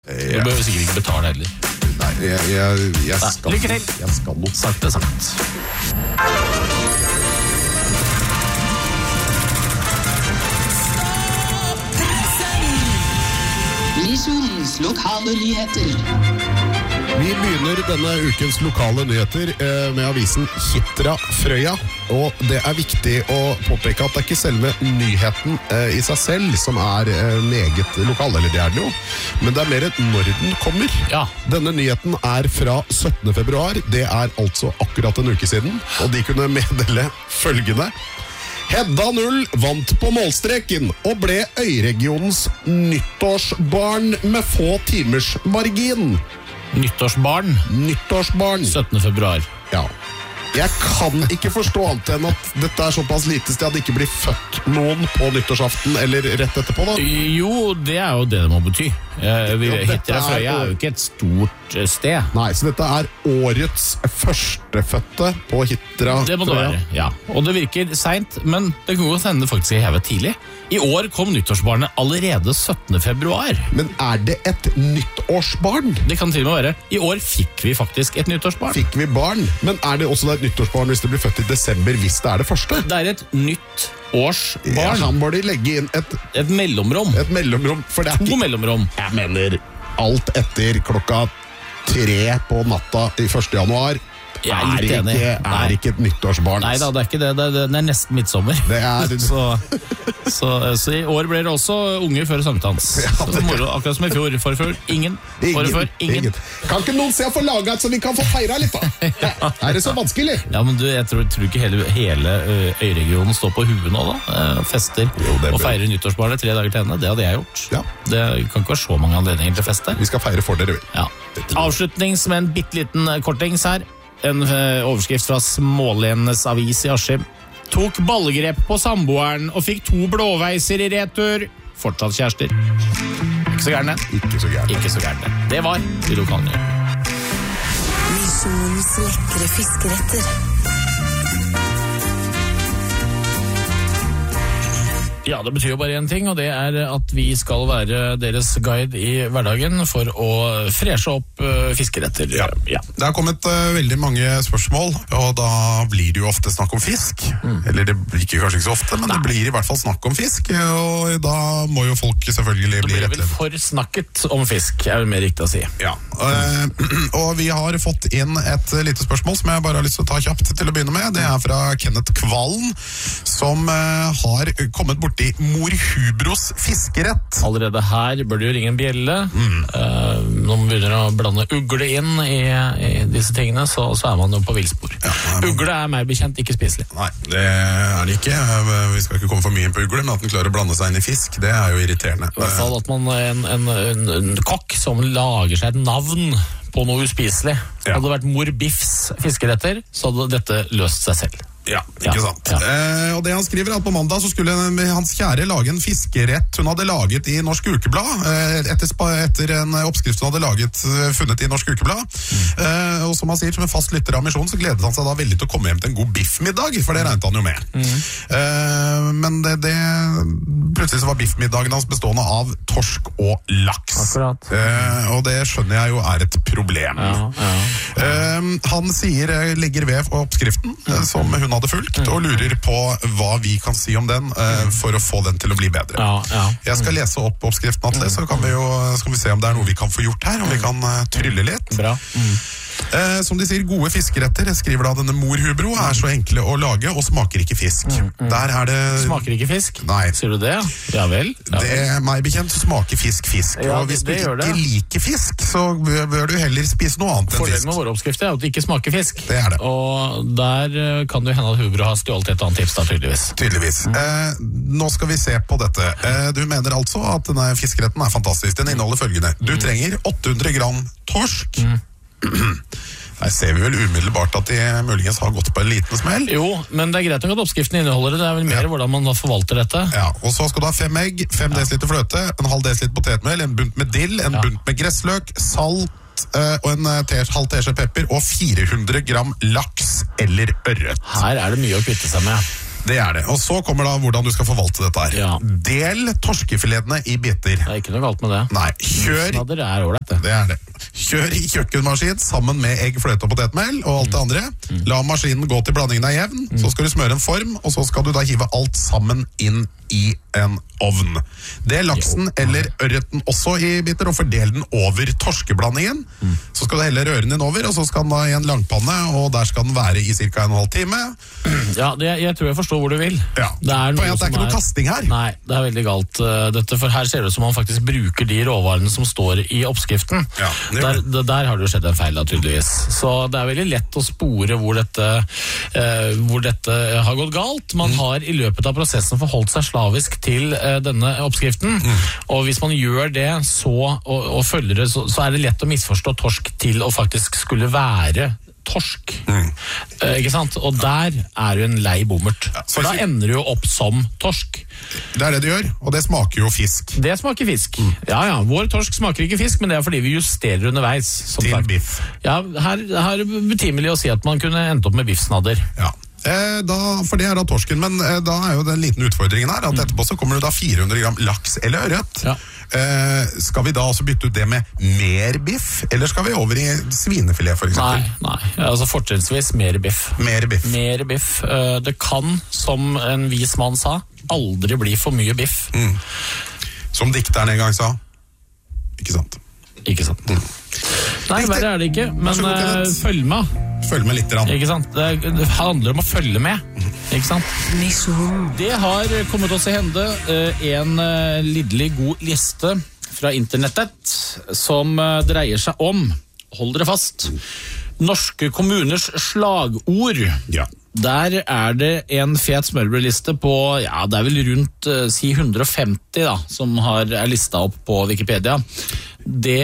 Du behøver sikkert ikke betale heller. Nei, jeg skal. Lykke til. Jeg skal noe. Sagt det sagt. Misjonens lokale nyheter. Vi begynner denne ukens lokale nyheter med avisen Hitra Frøya. Og det er viktig å påpeke at det er ikke selve nyheten i seg selv som er meget lokal, eller det er det jo. Men det er mer når den kommer. Ja. Denne nyheten er fra 17. februar. Det er altså akkurat en uke siden. Og de kunne meddele følgende. Hedda 0 vant på målstreken og ble øyregionens nyttårsbarn med få timers margin. Nyttårsbarn. 17. februar. Ja. Jeg kan ikke forstå annet enn at dette er såpass lite sted at det ikke blir født noen på nyttårsaften eller rett etterpå da. Jo, det er jo det må bety. Hitra Frøya er jo ikke et stort sted. Nei, så dette er årets førstefødte på Hitra Frøya. Det må det være, ja. Og det virker sent, men det kan godt hende det faktisk er hevet tidlig. I år kom nyttårsbarnet allerede 17. februar. Men er det et nyttårsbarn? Det kan til og med være. I år fikk vi faktisk et nyttårsbarn. Fikk vi barn? Men er det også et nyttårsbarn hvis det blir født i desember, hvis det er det første? Det er et nytt årsbarn. Ja, han må de legge inn et mellomrom. Et mellomrom, for det er To mellomrom. Jeg mener, alt etter klokka 3 på natta i 1. januar Jeg er litt enig. Er ikke et nyttårsbarn. Nei da, det er ikke det. Det er nesten midtsommer. Det er... så i år ble det også unger før sankthans. Ja, det moro, akkurat som i fjor. Forfør, ingen. Ingen. Kan ikke noen se å få laget et så vi kan få feira litt da? Ja. Er det så vanskelig? Ja, men jeg tror ikke hele øyregionen står på huet nå da. Fester og feirer nyttårsbarnet 3 dager til ende. Det hadde jeg gjort. Ja. Det kan ikke være så mange anledninger til fest der. Vi skal feire for dere. Ja. Avslutnings med en bitteliten kortings her. En overskrift fra Smålenenes avis i Askim. Tok ballgrep på samboeren og fikk 2 blåveiser i retur. Fortsatt kjærester. Ikke så gærne. Ikke så gærne. Det var de lokale. Misjonens lekre fiskeretter. Ja, det betyr jo bare en ting, og det er at vi skal være deres guide i hverdagen for å freshe opp fiskeretter. Ja. Det har kommet veldig mange spørsmål, og da blir det jo ofte snakk om fisk. Eller det blir kanskje ikke så ofte, men det blir i hvert fall snakk om fisk, og da må jo folk selvfølgelig bli rettledere. Det blir vel for snakket om fisk, er vel mer riktig å si. Ja, og vi har fått inn et lite spørsmål som jeg bare har lyst til å ta kjapt til å begynne med. Det er fra Kenneth Kvallen, som har kommet borti Mor Hubros fiskerett. Allerede her bør det jo ringe en bjelle. Når man begynner å blande ugle inn i disse tingene, så er man jo på villspor. Ja, ugle er meg bekjent ikke spiselig. Nei, det er det ikke. Vi skal ikke komme for mye inn på ugle, men at den klarer å blande seg inn i fisk, det er jo irriterende. I hvert fall at man en kokk som lager seg et navn på noe uspiselig. Hadde det vært Mor Biffs fiskeretter, så hadde dette løst seg selv. Ja, ikke sant. Og det han skriver er at på mandag så skulle hans kjære lage en fiskerett hun hadde laget i Norsk Ukeblad, etter en oppskrift hun hadde funnet i Norsk Ukeblad. Og som han sier, som en fast lytter av misjonen, så gledet han seg da veldig til å komme hjem til en god biffmiddag, for det regnet han jo med. Men plutselig så var biffmiddagen hans bestående av torsk og laks. Akkurat. Og det skjønner jeg jo er et problem. Han legger ved oppskriften som hun hadde fulgt, og lurer på hva vi kan si om den for å få den til å bli bedre. Jeg skal lese opp oppskriften, Atle, så skal vi se om det er noe vi kan få gjort her, om vi kan trylle litt. Bra. Som de sier, gode fiskeretter, skriver da denne Mor Hubro, er så enkle å lage og smaker ikke fisk. Der er det... Smaker ikke fisk? Nei. Sier du det? Ja vel. Det er meg bekjent, smaker fisk. Og hvis du ikke liker fisk, så bør du heller spise noe annet enn fisk. Fordelen med våre oppskrifter er at det ikke smaker fisk. Det er det. Og der kan det hende at Hubro har stjålet et annet tips da, tydeligvis. Nå skal vi se på dette. Du mener altså at denne fiskeretten er fantastisk. Den inneholder følgende. Du trenger 800 gram torsk. Der ser vi vel umiddelbart at de muligens har gått på en liten smell. Jo, men det er greit nok at oppskriften inneholder det. Det er vel mer hvordan man forvalter dette. Ja, og så skal du ha 5 egg, 5 dl fløte, en halv dl potetmel, en bunt med dill, en bunt med gressløk, salt og en halv teskje pepper og 400 gram laks eller ørret. Her er det mye å kvitte seg med. Det er det. Og så kommer da hvordan du skal forvalte dette her. Ja. Del torskefiletene i biter. Det er ikke noe galt med det. Nei, kjør Snadder er ålreit, det. Det er det. Kjør i kjøkkenmaskin sammen med egg, fløte og potetmel og alt det andre. La maskinen gå til blandingen er jevn, så skal du smøre en form, og så skal du da hive alt sammen inn i en ovn. Del laksen eller ørreten også i biter, og fordel den over torskeblandingen. Så skal du helle røren din over, og så skal den da i en langpanne, og der skal den være i ca. 1,5 time. Ja, jeg tror jeg forstår hvor du vil. Ja. Det er For det er ikke noe kasting her. Nei, det er veldig galt dette, for her ser det ut som man faktisk bruker de råvarene som står i oppskriften. Ja, der har det jo skjedd en feil, naturligvis. Så det er veldig lett å spore hvor dette har gått galt. Man har i løpet av prosessen forholdt seg slavisk til denne oppskriften, og hvis man gjør det og følger det, så er det lett å misforstå torsk til å faktisk skulle være torsk. Ikke sant? Og der er jo en lei bommert. For da ender det jo opp som torsk. Det er det det gjør, og det smaker jo fisk. Det smaker fisk. Ja, vår torsk smaker ikke fisk, men det er fordi vi justerer underveis. Til biff. Ja, her er det betimelig å si at man kunne endt opp med biffsnadder. Ja. For det er da torsken, men da er jo den liten utfordringen her, at etterpå så kommer det da 400 gram laks eller ørret. Ja. Skal vi da også bytte ut det med mer biff, eller skal vi over i svinefilet for eksempel? Nei, altså fortrinnsvis mer biff. Mer biff. Mer biff. Det kan, som en vis mann sa, aldri bli for mye biff. Som dikteren en gang sa. Ikke sant? Ikke sant. Nei, verre er det ikke, men følg med. Følg med litt. Ikke sant? Det handler om å følge med. Ikke sant? Mission. Det har kommet oss i hende en lidderlig god liste fra internettet som dreier seg om, hold dere fast, norske kommuners slagord. Ja. Der er det en fet smørbrødliste på, ja, det er vel rundt si 150 da, som er listet opp på Wikipedia. Det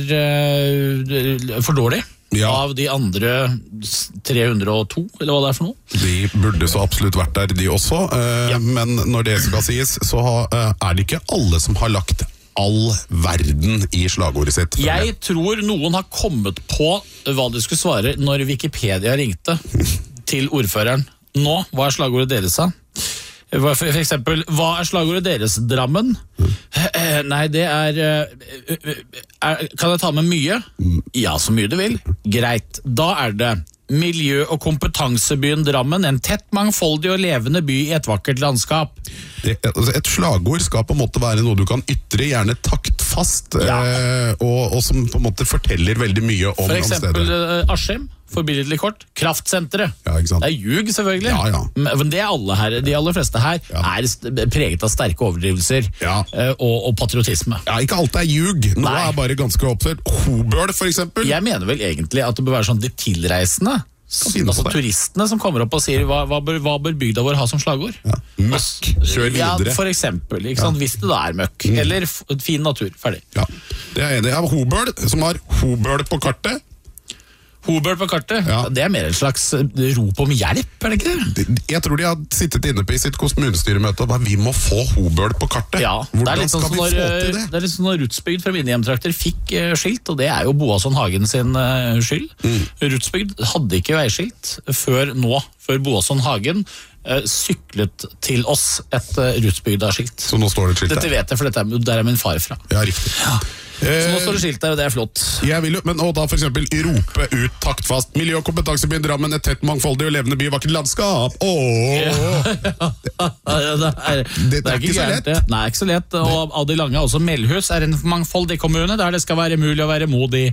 er for dårlig. Ja. Av de andre 302, eller hva det er for noe. De burde så absolutt vært der, de også. Men når det skal sies, så er det ikke alle som har lagt all verden i slagordet sitt. Jeg tror noen har kommet på hva de skulle svare når Wikipedia ringte til ordføreren. Nå, hva er slagordet deres da? For eksempel, hva er slagordet deres, Drammen? Nei, det kan jeg ta med mye? Ja, så mye du vil. Greit, da er det miljø- og kompetansebyen Drammen, en tett, mangfoldig og levende by i et vakkert landskap. Et slagord skal på en måte være noe du kan ytre, gjerne taktfast, og som på en måte forteller veldig mye om stedet. For eksempel Askim, forbilledlig kort, kraftsenteret. Ja, ikke sant? Det er ljug, selvfølgelig. Ja. Men det er alle her, de aller fleste her er preget av sterke overdrivelser og patriotisme. Ja, ikke alt er ljug. Noe er bare ganske oppført. Hobøl, for eksempel. Jeg mener vel egentlig at det bør være sånn de tilreisende, altså turistene som kommer opp og sier hva bør bygda vår ha som slagord? Møkk, kjør videre. Ja, for eksempel, ikke sant? Hvis det da er møkk, eller fin natur, ferdig. Ja, det er enig. Jeg har Hobøl, som har Hobøl på kartet. Hobøl på kartet? Ja. Det er mer en slags rop om hjelp, er det ikke det? Jeg tror de har sittet inne på i sitt kommunestyremøte og bare, vi må få Hobøl på kartet. Ja, hvordan skal vi få til det? Det er litt sånn når Rutsbygd fra mine hjemtrakter fikk skilt, og det er jo Boasson Hagen sin skyld. Rutsbygd hadde ikke veiskilt før Boasson Hagen syklet til oss et Rutsbygda-skilt. Så nå står det et skilt der? Dette vet jeg, for der er min far fra. Ja, riktig. Ja. Så nå står det skilt der, og det er flott. Jeg vil jo, men da for eksempel rope ut taktfast miljø- og kompetansebyen Drammen, et tett, mangfoldig og levende by, vakkert landskap. Det er ikke så lett. Nei, ikke så lett. Og av de lange, også Melhus er en mangfoldig kommune der det skal være mulig å være modig.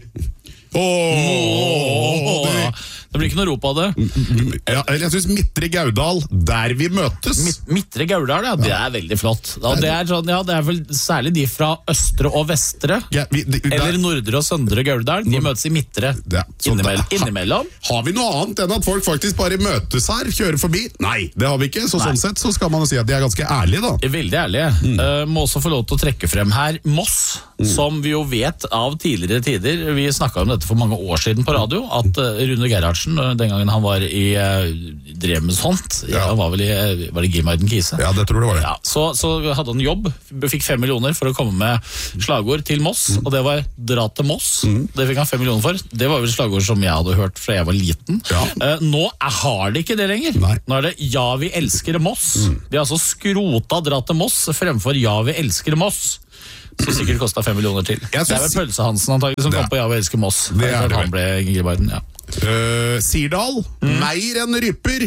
Det blir ikke noe rop av det. Ja, jeg synes Midtre Gaudal, der vi møtes. Midtre Gaudal, ja, det er veldig flott. Det er vel særlig de fra Østre og Vestre, eller Nordre og Søndre Gaudal, de møtes i Midtre innimellom. Har vi noe annet enn at folk faktisk bare møtes her, kjører forbi? Nei, det har vi ikke, så sånn sett så skal man jo si at de er ganske ærlige da. Veldig ærlige. Må også få lov til å trekke frem her Moss, som vi jo vet av tidligere tider, vi snakket om dette for mange år siden på radio, at Rune Gerhardsen, den gangen han var drev med sånt, han var vel var det Gilmarden Kise? Ja, det tror du var det. Ja, så hadde han jobb, fikk 5 millioner for å komme med slagord til Moss, og det var dra til Moss. Det fikk han 5 millioner for. Det var vel slagord som jeg hadde hørt fra jeg var liten. Nå har de ikke det lenger. Nei. Nå er det ja, vi elsker Moss. De har altså skrota dra til Moss fremfor ja, vi elsker Moss. Så sikkert kostet 5 millioner til. Det er vel Pølse Hansen antagelig som kom på ja, vi elsker Moss. Det er det. Han ble Gilmarden, ja. Sirdal, mer enn rypper.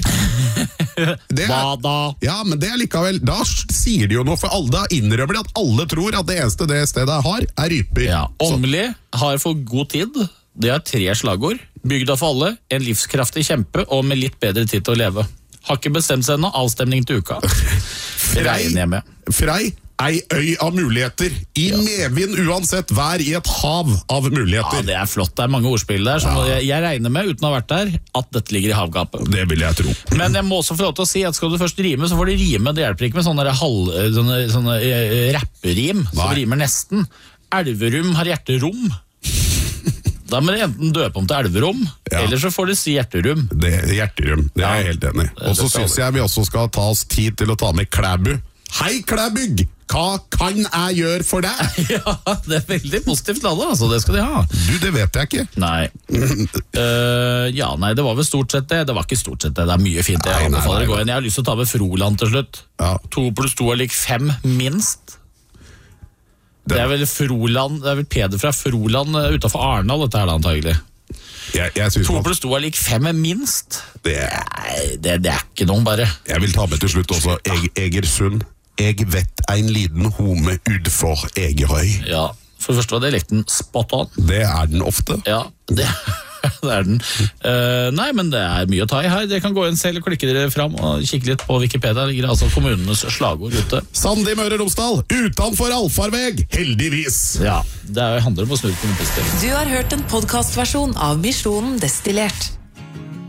Hva da? Ja, men det er likevel, da sier de jo noe, for alle innrømmer de at alle tror at det eneste det stedet har ryper. Ja, Åmli har for god tid. Det har 3 slagord. Bygda for alle, en livskraftig kjempe og med litt bedre tid til å leve. Har ikke bestemt seg ennå, avstemning til uka. Regner jeg med. Frei, ei øy av muligheter. I medvind uansett, vær i et hav av muligheter. Ja, det er flott. Det er mange ordspill der, som jeg regner med, uten å ha vært der, at dette ligger i havgapet. Det vil jeg tro. Men jeg må også få lov til å si at skal du først rime, så får du rime. Det hjelper ikke med sånne rapperim som rimer nesten. Elverum har hjerterom. Da må det enten døpe om til Elverum, eller så får du si hjerterum. Det er hjerterum, det er jeg helt enig. Og så synes jeg vi også skal ta oss tid til å ta med Klæbu. Hei Klæbygg, hva kan jeg gjøre for deg? Ja, det er veldig positivt ladet, altså, det skal de ha. Du, det vet jeg ikke. Nei. Nei, det var vel stort sett det. Det var ikke stort sett det, det er mye fint. Jeg anbefaler å gå inn. Jeg har lyst til å ta med Froland til slutt. 2 + 2 er lik 5, minst. Det er vel Froland, det er vel Peder fra Froland utenfor Arendal, dette her da, antagelig. 2 + 2 er lik 5, minst. Det er ikke noen, bare. Jeg vil ta med til slutt også Egersund. Jeg vet en liten home utfor Egerøy. Ja, for det første var dialekten spot on. Det er den ofte. Ja, det er den. Nei, men det er mye å ta i her. Dere kan gå inn selv og klikke dere fram og kikke litt på Wikipedia. Det ligger altså kommunenes slagord ute. Sand i Møre og Romsdal, utenfor allfarveg, heldigvis. Ja, det handler om å snu på noe positivt. Du har hørt en podcastversjon av Misjonen Destillert.